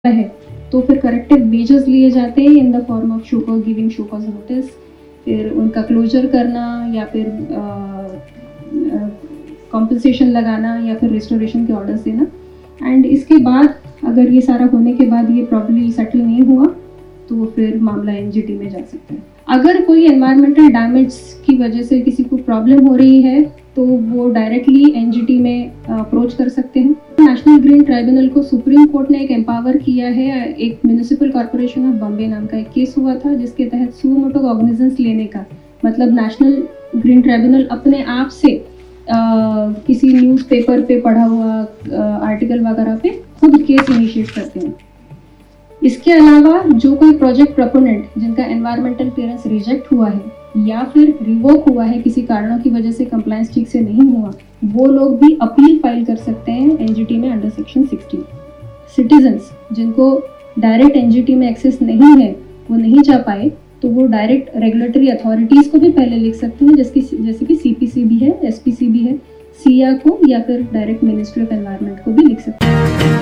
है तो फिर करेक्टिव मेजर्स लिए जाते हैं in the form of show cause, giving show cause notice, फिर उनका क्लोजर करना या फिर कॉम्पनसेशन लगाना या फिर रिस्टोरेशन के ऑर्डर्स देना। एंड इसके बाद अगर ये सारा होने के बाद ये प्रॉब्लली सेटल नहीं हुआ तो फिर मामला एनजीटी में जा सकता है। अगर कोई एनवायरमेंटल डैमेज की वजह से किसी को प्रॉब्लम हो रही है तो वो डायरेक्टली एनजीटी में अप्रोच कर सकते हैं। नेशनल ग्रीन ट्राइब्यूनल को सुप्रीम कोर्ट ने एक एम्पावर किया है। एक म्यूनिसिपल कॉर्पोरेशन ऑफ बॉम्बे नाम का एक केस हुआ था जिसके तहत सुओ मोटो कॉग्निजेंस लेने का मतलब नेशनल ग्रीन ट्राइब्यूनल अपने आप से किसी न्यूज़पेपर पे पढ़ा हुआ आर्टिकल वगैरह पे खुद केस इनिशिएट करते हैं। इसके अलावा जो कोई प्रोजेक्ट प्रोपोनेंट जिनका एनवायरमेंटल क्लियरेंस रिजेक्ट हुआ है या फिर रिवोक हुआ है किसी कारणों की वजह से कंप्लायंस ठीक से नहीं हुआ, वो लोग भी अपील फाइल कर सकते हैं एनजीटी में अंडर सेक्शन 16। सिटीजन्स जिनको डायरेक्ट एनजीटी में एक्सेस नहीं है, वो नहीं जा पाए, तो वो डायरेक्ट रेगुलेटरी अथॉरिटीज़ को भी पहले लिख सकते हैं जैसे कि सीपीसी भी है, एसपीसी भी है, सिया को या फिर डायरेक्ट मिनिस्ट्री ऑफ एनवायरनमेंट को भी लिख सकते हैं।